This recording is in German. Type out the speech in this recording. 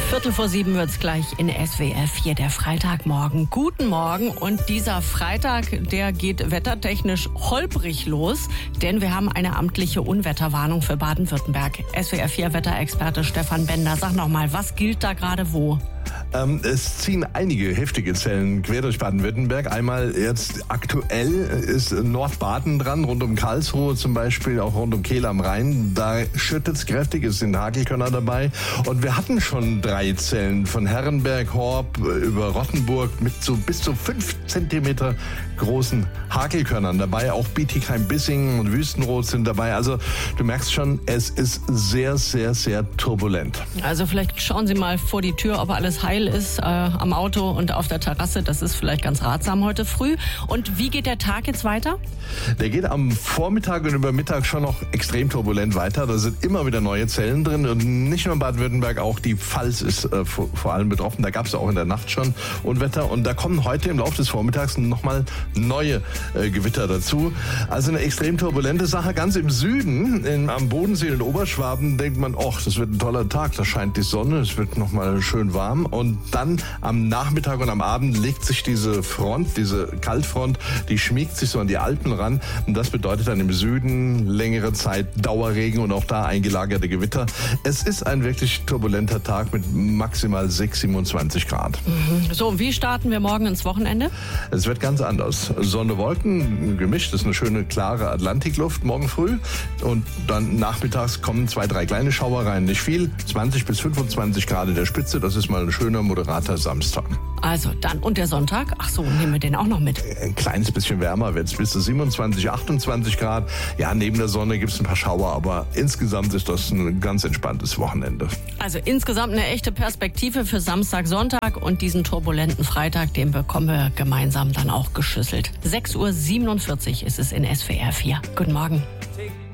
6:15 wird es gleich in SWR 4, der Freitagmorgen. Guten Morgen, und dieser Freitag, der geht wettertechnisch holprig los, denn wir haben eine amtliche Unwetterwarnung für Baden-Württemberg. SWR 4 Wetterexperte Stefan Bender, sag nochmal, was gilt da gerade wo? Es ziehen einige heftige Zellen quer durch Baden-Württemberg. Einmal jetzt aktuell ist Nordbaden dran, rund um Karlsruhe zum Beispiel, auch rund um Kehl am Rhein. Da schüttet es kräftig, es sind Hagelkörner dabei. Und wir hatten schon 3 Zellen von Herrenberg, Horb über Rottenburg mit so bis zu 5 Zentimeter großen Hagelkörnern dabei. Auch Bietigheim-Bissingen und Wüstenrot sind dabei. Also du merkst schon, es ist sehr, sehr, sehr turbulent. Also vielleicht schauen Sie mal vor die Tür, ob alles heil ist am Auto und auf der Terrasse. Das ist vielleicht ganz ratsam heute früh. Und wie geht der Tag jetzt weiter? Der geht am Vormittag und über Mittag schon noch extrem turbulent weiter. Da sind immer wieder neue Zellen drin. Und nicht nur in Baden-Württemberg, auch die Pfalz ist vor allem betroffen. Da gab es auch in der Nacht schon Unwetter. Und da kommen heute im Laufe des Vormittags nochmal neue Gewitter dazu. Also eine extrem turbulente Sache. Ganz im Süden, am Bodensee in Oberschwaben, denkt man, ach, das wird ein toller Tag. Da scheint die Sonne, es wird nochmal schön warm. Und dann am Nachmittag und am Abend legt sich diese Front, diese Kaltfront, die schmiegt sich so an die Alpen ran. Und das bedeutet dann im Süden längere Zeit Dauerregen und auch da eingelagerte Gewitter. Es ist ein wirklich turbulenter Tag mit maximal 27 Grad. So, und wie starten wir morgen ins Wochenende? Es wird ganz anders. Sonne, Wolken, gemischt, das ist eine schöne, klare Atlantikluft morgen früh. Und dann nachmittags kommen 2, 3 kleine Schauer rein. Nicht viel, 20 bis 25 Grad in der Spitze. Das ist mal ein schöner, moderater Samstag. Also dann, und der Sonntag? Ach so, nehmen wir den auch noch mit. Ein kleines bisschen wärmer wird es, bis zu 27, 28 Grad. Ja, neben der Sonne gibt es ein paar Schauer, aber insgesamt ist das ein ganz entspanntes Wochenende. Also insgesamt eine echte Perspektive für Samstag, Sonntag, und diesen turbulenten Freitag, den bekommen wir gemeinsam dann auch geschüsselt. 6:47 ist es in SWR 4. Guten Morgen.